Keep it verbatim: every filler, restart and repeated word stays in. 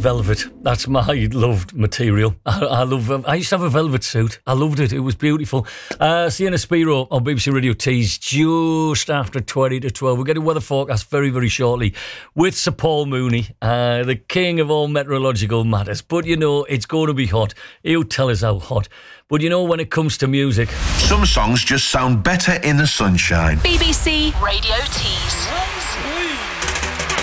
velvet. That's my loved material. I, I love. I used to have a velvet suit. I loved it. It was beautiful. Uh, Sienna Spiro on B B C Radio T's just after twenty to twelve. We'll get a weather forecast very, very shortly with Sir Paul Mooney, uh, the king of all meteorological matters. But you know, it's going to be hot. He'll tell us how hot. But you know, when it comes to music, some songs just sound better in the sunshine. B B C Radio Tees.